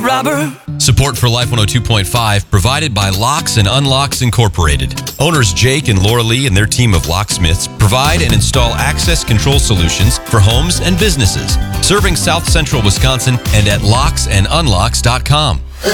robber. Support for Life 102.5 provided by Locks and Unlocks Incorporated. Owners Jake and Laura Lee and their team of locksmiths provide and install access control solutions for homes and businesses, serving South Central Wisconsin and at locksandunlocks.com.